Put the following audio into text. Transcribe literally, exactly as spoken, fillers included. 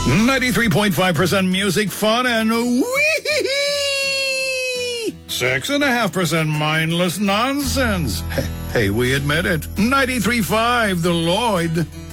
ninety-three point five percent music, fun, and wee six point five percent mindless nonsense. Hey, we admit it. ninety-three point five, The Lloyd.